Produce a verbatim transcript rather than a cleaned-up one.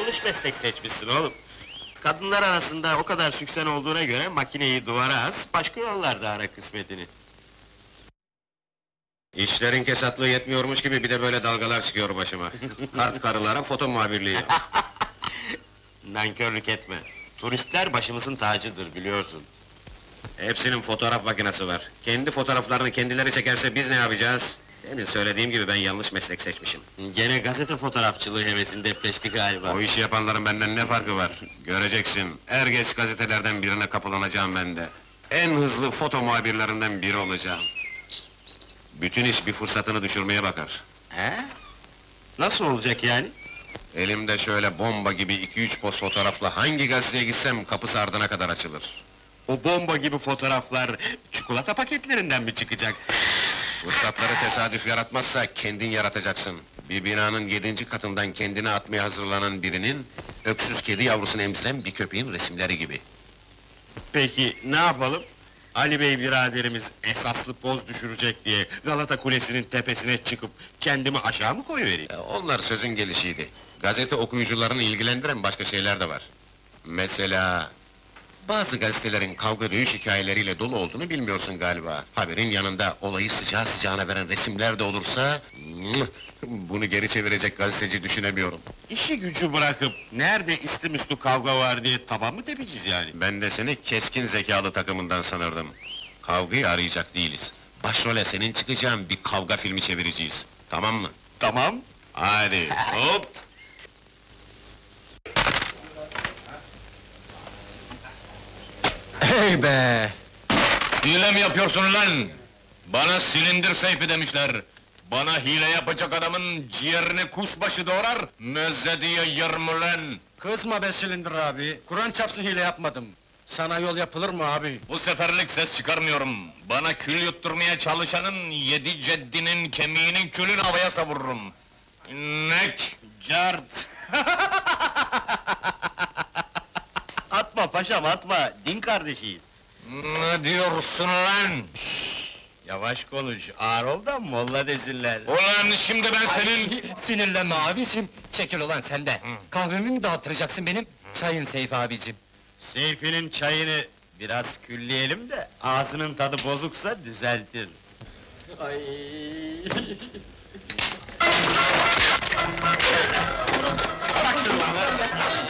yanlış meslek seçmişsin oğlum. Kadınlar arasında o kadar süksen olduğuna göre makineyi duvara as, başka yollarda ara kısmetini. İşlerin kesatlığı yetmiyormuş gibi bir de böyle dalgalar çıkıyor başıma. Kart karılara foto muhabirliği. Nankörlük etme. Turistler başımızın tacıdır biliyorsun. Hepsinin fotoğraf makinesi var. Kendi fotoğraflarını kendileri çekerse biz ne yapacağız? Demin söylediğim gibi ben yanlış meslek seçmişim. Gene gazete fotoğrafçılığı hevesinde depreşti galiba. O işi yapanların benden ne farkı var? Göreceksin, er geç gazetelerden birine kapılanacağım ben de. En hızlı foto muhabirlerinden biri olacağım. Bütün iş bir fırsatını düşürmeye bakar. He? Nasıl olacak yani? Elimde şöyle bomba gibi iki üç poz fotoğrafla hangi gazeteye gitsem kapısı ardına kadar açılır. O bomba gibi fotoğraflar çikolata paketlerinden mi çıkacak? Fırsatları tesadüf yaratmazsa kendin yaratacaksın. Bir binanın yedinci katından kendini atmaya hazırlanan birinin... ...öksüz kedi yavrusunu emziren bir köpeğin resimleri gibi. Peki ne yapalım? Ali Bey biraderimiz esaslı poz düşürecek diye Galata Kulesi'nin tepesine çıkıp kendimi aşağı mı koyuvereyim? E, onlar sözün gelişiydi. Gazete okuyucularını ilgilendiren başka şeyler de var. Mesela... Bazı gazetelerin kavga dövüş hikayeleriyle dolu olduğunu bilmiyorsun galiba. Haberin yanında olayı sıcağı sıcağına veren resimler de olursa... mıh, Bunu geri çevirecek gazeteci düşünemiyorum. İşi gücü bırakıp nerede istimüstü kavga var diye taban mı tepeceğiz yani? Ben de seni keskin zekalı takımından sanırdım. Kavgayı arayacak değiliz. Başrole senin çıkacağın bir kavga filmi çevireceğiz. Tamam mı? Tamam. Hadi, hop! Hey be! Hile mi yapıyorsun lan? Bana silindir Seyfi demişler. Bana hile yapacak adamın ciğerini kuşbaşı doğrar, meze diye yer mi lan? Kızma be Silindir abi, Kur'an çapsın hile yapmadım. Sana yol yapılır mı abi? Bu seferlik ses çıkarmıyorum. Bana kül yutturmaya çalışanın yedi ceddinin kemiğinin külünü havaya savururum. Nek! Cart! Atma paşam atma, din kardeşiyiz. Ne diyorsun lan? Yavaş konuş, ağır ol da molla desinler. Ulan şimdi ben senin... Sinirlenme abicim, çekil ulan sen de! Kahvemi mi dağıttıracaksın benim? Çayın Seyfi abicim. Seyfi'nin çayını biraz külleyelim de, ağzının tadı bozuksa düzeltir. Ay. Bırak şunu lan!